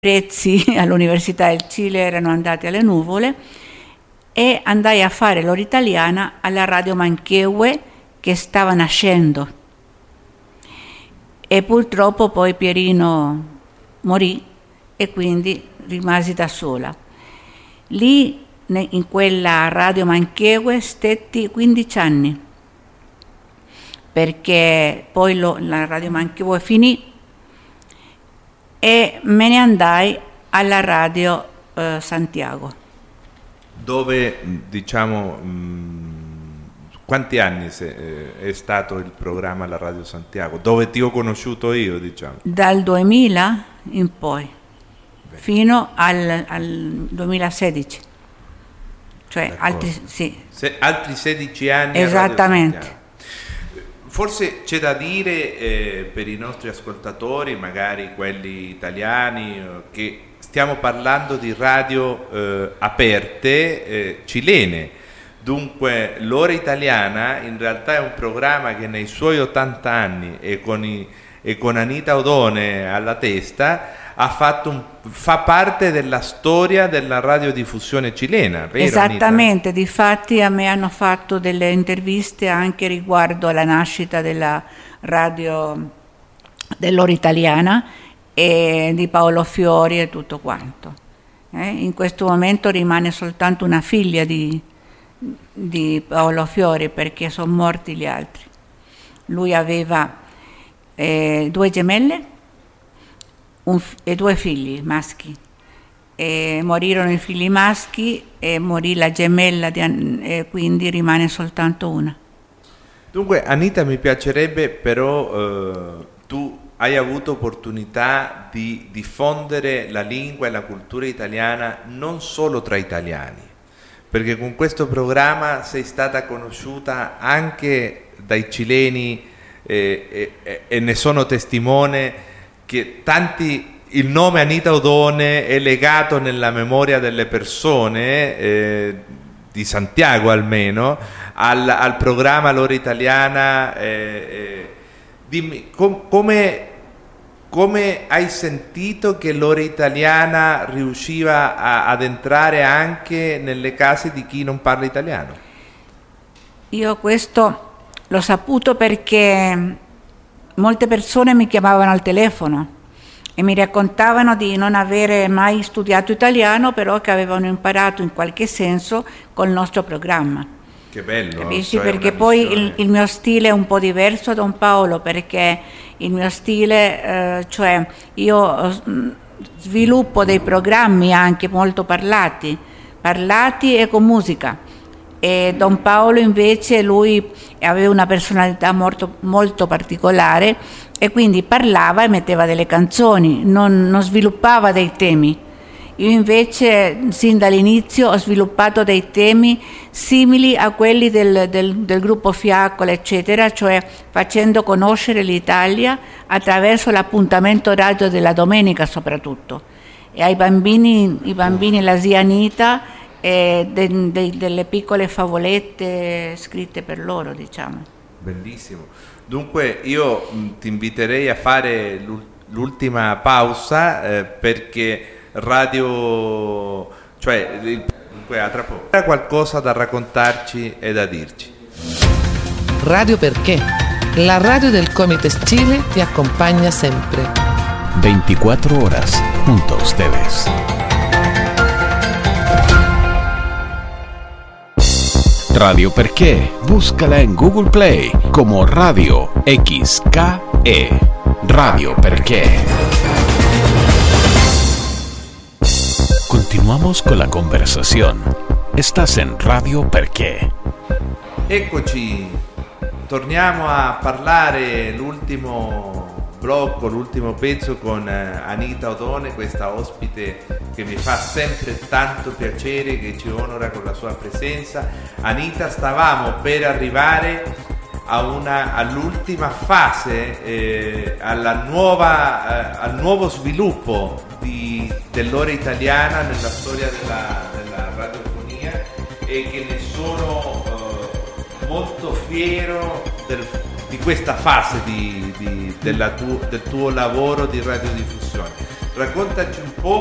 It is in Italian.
prezzi all'Università del Cile erano andati alle nuvole e andai a fare l'ora italiana alla Radio Manchehue che stava nascendo. E purtroppo poi Pierino morì e quindi rimasi da sola. Lì in quella Radio Manchehue stetti 15 anni, perché poi la Radio Manchehue finì e me ne andai alla Radio Santiago. Dove, diciamo, quanti anni è stato il programma alla Radio Santiago? Dove ti ho conosciuto io, diciamo? Dal 2000 in poi, fino al 2016. Cioè altri 16 anni. Esattamente. Forse c'è da dire per i nostri ascoltatori, magari quelli italiani, che stiamo parlando di radio aperte cilene. Dunque l'ora italiana in realtà è un programma che nei suoi 80 anni e con Anita Odone alla testa fa parte della storia della radiodiffusione cilena, vero? Esattamente, Anita? difatti a me hanno fatto delle interviste anche riguardo alla nascita della radio dell'ora italiana e di Paolo Fiori e tutto quanto. In questo momento rimane soltanto una figlia di Paolo Fiori perché sono morti gli altri. Lui aveva 2 gemelle e 2 figli maschi, e morirono i figli maschi e morì la gemella e quindi rimane soltanto una. Dunque Anita, mi piacerebbe però tu hai avuto opportunità di diffondere la lingua e la cultura italiana non solo tra italiani, perché con questo programma sei stata conosciuta anche dai cileni e ne sono testimone che il nome Anita Odone è legato nella memoria delle persone, di Santiago almeno, al programma L'ora italiana. Dimmi, come hai sentito che l'ora italiana riusciva ad entrare anche nelle case di chi non parla italiano? Io questo l'ho saputo perché molte persone mi chiamavano al telefono e mi raccontavano di non avere mai studiato italiano, però che avevano imparato in qualche senso col nostro programma. Che bello! Capisci? Cioè perché poi il mio stile è un po' diverso da Don Paolo, perché il mio stile, cioè io sviluppo dei programmi anche molto parlati e con musica. E Don Paolo invece lui aveva una personalità molto, molto particolare e quindi parlava e metteva delle canzoni, non sviluppava dei temi. Io invece sin dall'inizio ho sviluppato dei temi simili a quelli del gruppo Fiaccola eccetera, cioè facendo conoscere l'Italia attraverso l'appuntamento radio della domenica soprattutto, e ai bambini la zia Anita e delle piccole favolette scritte per loro, diciamo. Bellissimo. Dunque io ti inviterei a fare l'ultima pausa perché dunque a tra poco. C'era qualcosa da raccontarci e da dirci. Radio Perché? La radio del Comites Chile ti accompagna sempre. 24 horas junto a ustedes. Radio Perché, búscala en Google Play como Radio XKE. Radio Perché. Continuamos con la conversación. Estás en Radio Perché. Eccoci, torniamo a parlare l'ultimo pezzo con Anita Odone, questa ospite che mi fa sempre tanto piacere, che ci onora con la sua presenza. Anita, stavamo per arrivare all'ultima fase, al nuovo sviluppo dell'ora italiana nella storia della radiofonia, e che ne sono molto fiero di questa fase del tuo lavoro di radiodiffusione. Raccontaci un po'